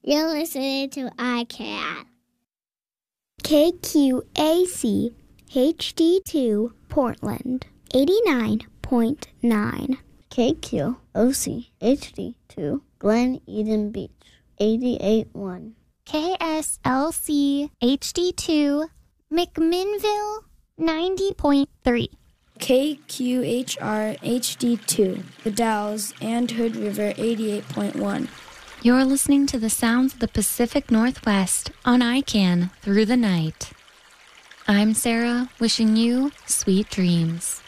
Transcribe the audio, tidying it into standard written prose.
You're listening to iCat. KQAC HD2 Portland 89.9. KQOC HD2 Glen Eden Beach 88.1. KSLC HD2 McMinnville 90.3. KQHR HD2 The Dalles and Hood River 88.1. You're listening to the sounds of the Pacific Northwest on ICANN through the night. I'm Sarah, wishing you sweet dreams.